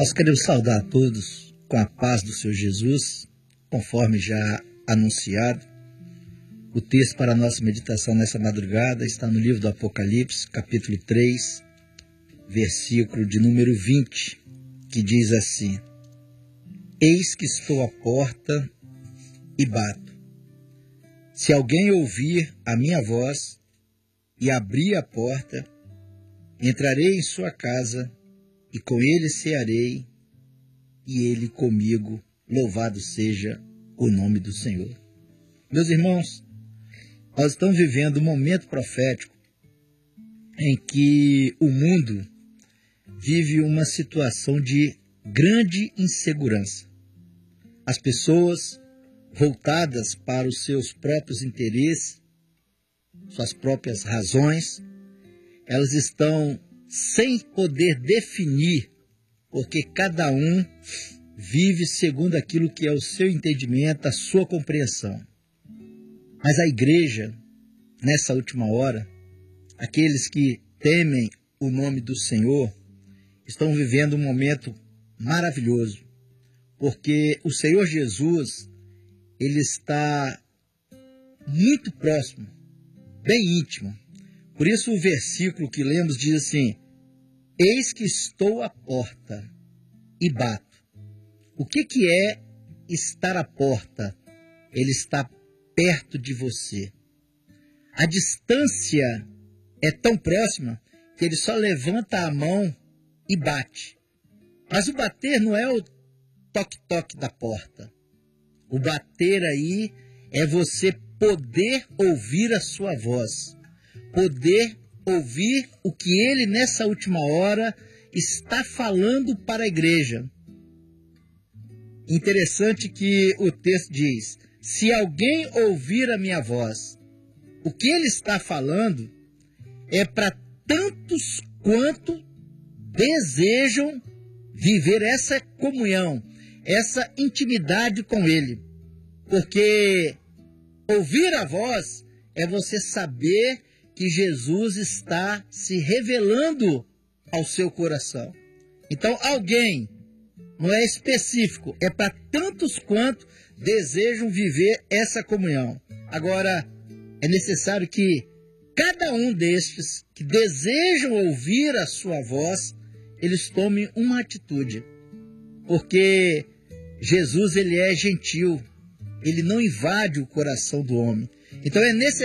Nós queremos saudar a todos com a paz do Senhor Jesus, conforme já anunciado. O texto para a nossa meditação nessa madrugada está no livro do Apocalipse, capítulo 3, versículo de número 20, que diz assim: Eis que estou à porta e bato. Se alguém ouvir a minha voz e abrir a porta, entrarei em sua casa e com ele cearei e ele comigo. Louvado seja o nome do Senhor. Meus irmãos, nós estamos vivendo um momento profético em que o mundo vive uma situação de grande insegurança. As pessoas voltadas para os seus próprios interesses, suas próprias razões, elas estão sem poder definir, porque cada um vive segundo aquilo que é o seu entendimento, a sua compreensão. Mas a igreja, nessa última hora, aqueles que temem o nome do Senhor, estão vivendo um momento maravilhoso, porque o Senhor Jesus, ele está muito próximo, bem íntimo. Por isso o versículo que lemos diz assim: Eis que estou à porta e bato. O que é estar à porta? Ele está perto de você. A distância é tão próxima que ele só levanta a mão e bate. Mas o bater não é o toque-toque da porta. O bater aí é você poder ouvir a sua voz, poder ouvir o que ele nessa última hora está falando para a igreja. Interessante que o texto diz: se alguém ouvir a minha voz, o que ele está falando é para tantos quanto desejam viver essa comunhão, essa intimidade com ele. Porque ouvir a voz é você saber que Jesus está se revelando ao seu coração. Então, alguém, não é específico, é para tantos quanto desejam viver essa comunhão. Agora, é necessário que cada um destes que desejam ouvir a sua voz, eles tomem uma atitude. Porque Jesus, ele é gentil, ele não invade o coração do homem. Então, é necessário